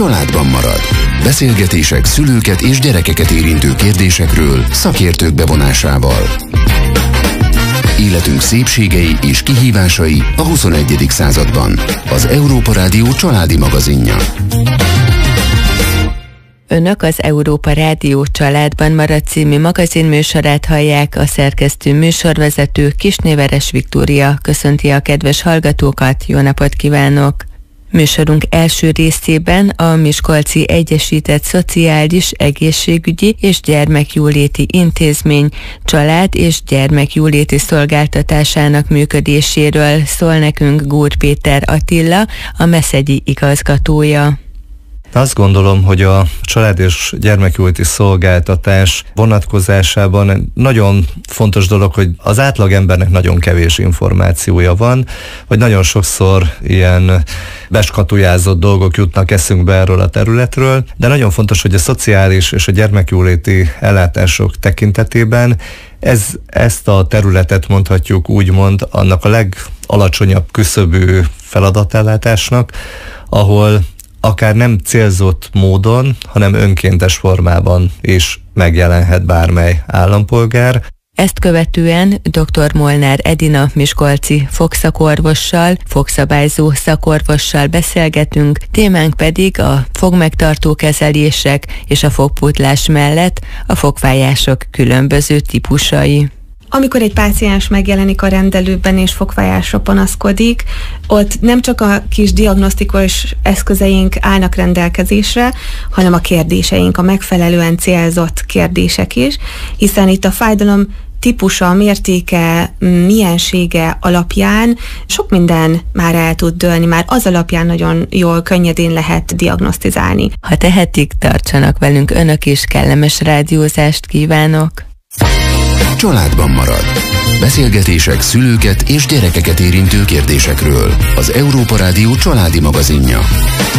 családban marad. Beszélgetések szülőket és gyerekeket érintő kérdésekről szakértők bevonásával. Életünk szépségei és kihívásai a 21. században. Az Európa Rádió családi magazinja. Önök az Európa Rádió Családban marad című magazinműsorát hallják, a szerkesztő műsorvezető Kisnéveres Viktória köszönti a kedves hallgatókat, jó napot kívánok! Műsorunk első részében a Miskolci Egyesített Szociális, Egészségügyi és Gyermekjóléti Intézmény család- és gyermekjóléti szolgáltatásának működéséről szól nekünk Gór Péter Attila, a Meszegyi igazgatója. Azt gondolom, hogy a család- és gyermekjóléti szolgáltatás vonatkozásában nagyon fontos dolog, hogy az átlagembernek nagyon kevés információja van, vagy nagyon sokszor ilyen beskatujázott dolgok jutnak eszünkbe erről a területről, de nagyon fontos, hogy a szociális és a gyermekjóléti ellátások tekintetében ezt a területet mondhatjuk úgymond annak a legalacsonyabb küszöbű feladatellátásnak, ahol akár nem célzott módon, hanem önkéntes formában is megjelenhet bármely állampolgár. Ezt követően dr. Molnár Edina miskolci fogszakorvossal, fogszabályzó szakorvossal beszélgetünk, témánk pedig a fogmegtartó kezelések és a fogpótlás mellett a fogfájások különböző típusai. Amikor egy páciens megjelenik a rendelőben és fogfájásra panaszkodik, ott nem csak a kis diagnosztikus eszközeink állnak rendelkezésre, hanem a kérdéseink, a megfelelően célzott kérdések is, hiszen itt a fájdalom típusa, mértéke, miensége alapján sok minden már el tud dőlni, már az alapján nagyon jól, könnyedén lehet diagnosztizálni. Ha tehetik, tartsanak velünk önök is, kellemes rádiózást kívánok! Családban marad. Beszélgetések szülőket és gyerekeket érintő kérdésekről. Az Európa Rádió családi magazinja.